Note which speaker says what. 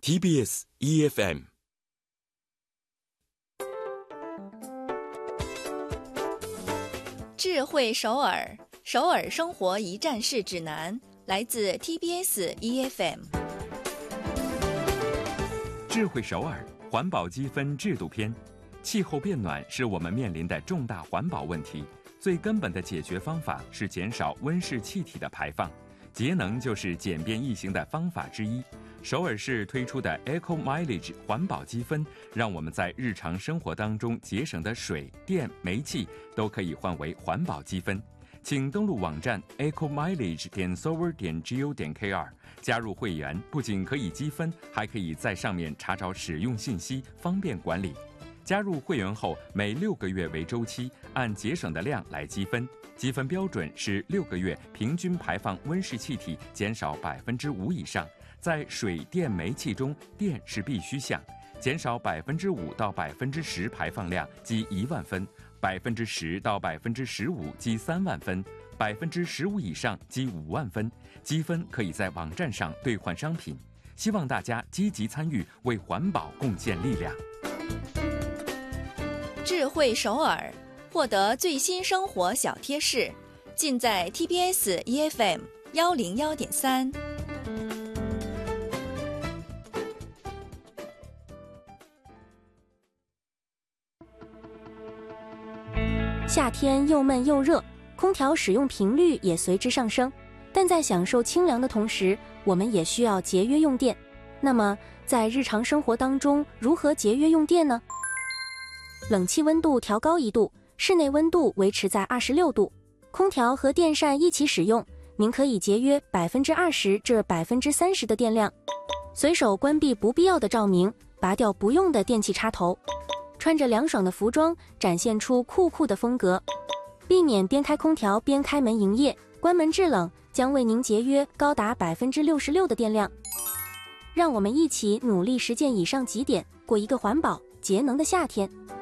Speaker 1: TBS EFM。
Speaker 2: 智慧首尔，首尔生活一站式指南，来自 TBS EFM。
Speaker 3: 智慧首尔环保积分制度篇。气候变暖是我们面临的重大环保问题，最根本的解决方法是减少温室气体的排放，节能就是简便易行的方法之一。首尔市推出的 Eco Mileage 环保积分，让我们在日常生活当中节省的水电煤气都可以换为环保积分。请登录网站 ecomileage.seoul.go.kr 加入会员，不仅可以积分，还可以在上面查找使用信息，方便管理。加入会员后，每6个月为周期，按节省的量来积分。积分标准是6个月平均排放温室气体减少5%以上，在水电煤气中，电是必须项，减少5%到10%排放量积1万分，10%到15%积3万分，15%以上积5万分。积分可以在网站上兑换商品。希望大家积极参与，为环保贡献力量。
Speaker 2: 智慧首尔，获得最新生活小贴士，尽在 TBS EFM 101.3。
Speaker 4: 夏天又闷又热，空调使用频率也随之上升。但在享受清凉的同时，我们也需要节约用电。那么，在日常生活当中，如何节约用电呢？冷气温度调高1度，室内温度维持在26度，空调和电扇一起使用，您可以节约20%至30%的电量。随手关闭不必要的照明，拔掉不用的电器插头，穿着凉爽的服装，展现出酷酷的风格。避免边开空调边开门营业，关门制冷将为您节约高达66%的电量。让我们一起努力实践以上几点，过一个环保节能的夏天。